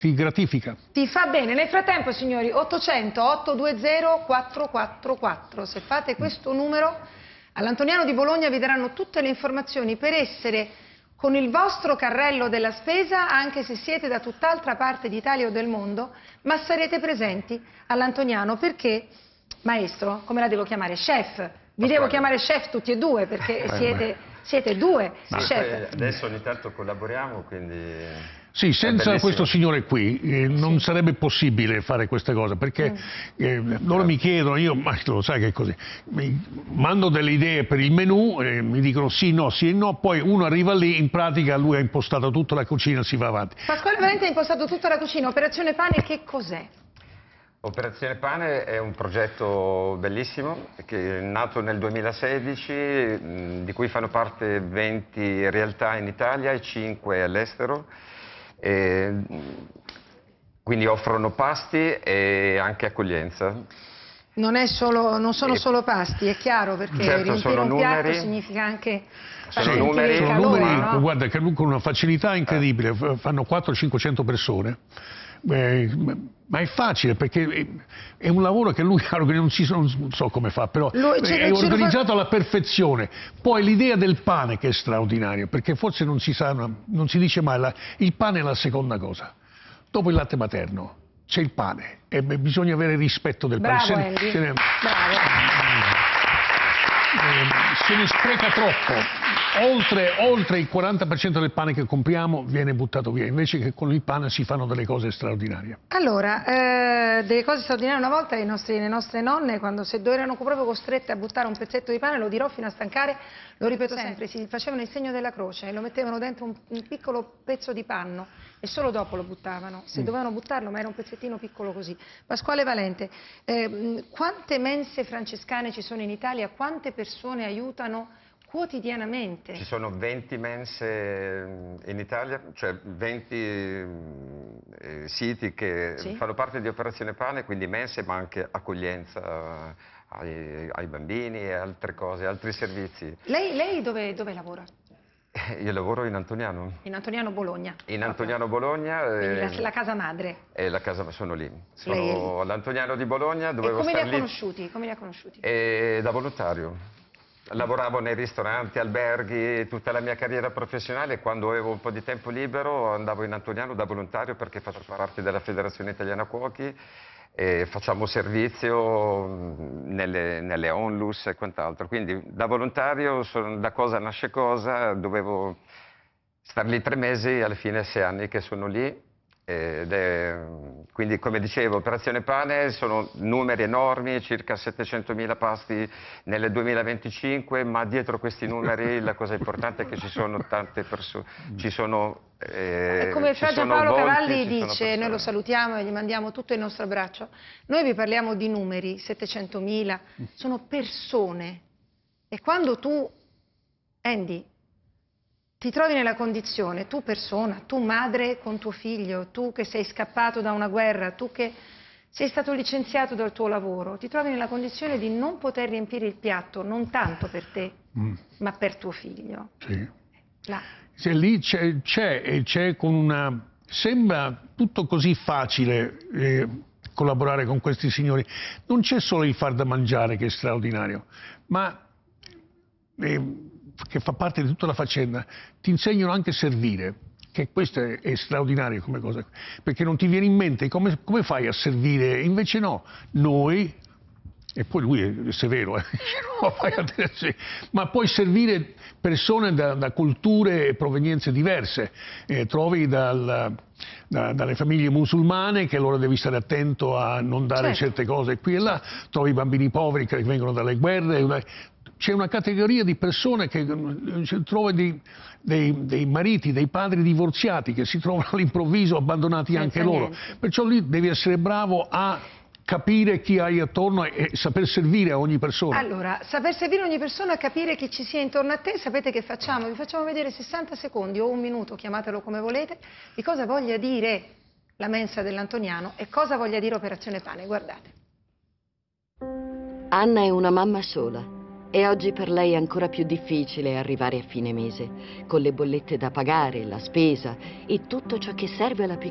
ti gratifica. Ti fa bene. Nel frattempo, signori, 800-820-444. Se fate questo numero, all'Antoniano di Bologna vi daranno tutte le informazioni per essere con il vostro carrello della spesa, anche se siete da tutt'altra parte d'Italia o del mondo, ma sarete presenti all'Antoniano perché, maestro, come la devo chiamare? Chef. Vi devo chiamare chef tutti e due perché siete due chef. Adesso ogni tanto collaboriamo, quindi... Sì, senza questo signore qui non sarebbe possibile fare queste cose, perché loro mi chiedono, ma lo sai che è così, mi mando delle idee per il menù, mi dicono sì e no, poi uno arriva lì, in pratica lui ha impostato tutta la cucina e si va avanti. Pasquale Valente ha impostato tutta la cucina. Operazione Pane che cos'è? Operazione Pane è un progetto bellissimo che è nato nel 2016, di cui fanno parte 20 realtà in Italia e 5 all'estero. Quindi offrono pasti e anche accoglienza. Non sono solo pasti, è chiaro, perché certo, riempire un piatto significa anche sono numeri, no? Guarda, che con una facilità incredibile, fanno 400-500 persone. Ma è facile perché è un lavoro che lui non so come fa, però è organizzato alla perfezione. Poi l'idea del pane che è straordinaria, perché forse non si dice mai, il pane è la seconda cosa. Dopo il latte materno c'è il pane e bisogna avere rispetto del pane. Bravo Andy, bravo. Se ne spreca troppo. Oltre il 40% del pane che compriamo viene buttato via, invece che con il pane si fanno delle cose straordinarie. Allora, delle cose straordinarie una volta le nostre nonne, se erano proprio costrette a buttare un pezzetto di pane, lo dirò fino a stancare, lo ripeto sempre, si facevano il segno della croce e lo mettevano dentro un piccolo pezzo di panno e solo dopo lo buttavano, se dovevano buttarlo, ma era un pezzettino piccolo così. Pasquale Valente, quante mense francescane ci sono in Italia? Quante persone aiutano quotidianamente? Ci sono 20 mense in Italia, cioè 20 siti che fanno parte di Operazione Pane, quindi mense ma anche accoglienza ai bambini e altre cose, altri servizi. Lei dove lavora? Io lavoro in Antoniano. In Antoniano Bologna. In Antoniano Bologna. Quindi la casa madre. Sono lì. Sono all'Antoniano di Bologna. Dovevo come li ha conosciuti? Da volontario. Lavoravo nei ristoranti, alberghi, tutta la mia carriera professionale. Quando avevo un po' di tempo libero andavo in Antoniano da volontario perché faccio parte della Federazione Italiana Cuochi e facciamo servizio nelle onlus e quant'altro. Quindi da volontario, da cosa nasce cosa, dovevo star lì 3 mesi, alla fine 6 anni che sono lì. Quindi, come dicevo, Operazione Pane sono numeri enormi, circa 700.000 pasti nel 2025, ma dietro questi numeri la cosa importante è che ci sono tante persone, come Fra Paolo Cavalli dice, noi lo salutiamo e gli mandiamo tutto il nostro abbraccio, noi vi parliamo di numeri, 700.000, sono persone, e quando tu, Andy, ti trovi nella condizione, tu persona, tu madre con tuo figlio, tu che sei scappato da una guerra, tu che sei stato licenziato dal tuo lavoro, ti trovi nella condizione di non poter riempire il piatto, non tanto per te, ma per tuo figlio. Sì. Se lì c'è con una... Sembra tutto così facile collaborare con questi signori. Non c'è solo il far da mangiare che è straordinario, ma... che fa parte di tutta la faccenda, ti insegnano anche a servire, che questo è straordinario come cosa, perché non ti viene in mente come fai a servire, invece no, noi, e poi lui è severo, ma puoi servire persone da culture e provenienze diverse, trovi dalle famiglie musulmane che allora devi stare attento a non dare certe cose qui e là, trovi bambini poveri che vengono dalle guerre. C'è una categoria di persone che trova dei mariti, dei padri divorziati che si trovano all'improvviso abbandonati anche loro. Perciò lì devi essere bravo a capire chi hai attorno e saper servire a ogni persona. Allora, saper servire a ogni persona, capire chi ci sia intorno a te, sapete che facciamo? Vi facciamo vedere 60 secondi o un minuto, chiamatelo come volete, di cosa voglia dire la mensa dell'Antoniano e cosa voglia dire Operazione Pane. Guardate. Anna è una mamma sola. E oggi per lei è ancora più difficile arrivare a fine mese, con le bollette da pagare, la spesa e tutto ciò che serve alla piccola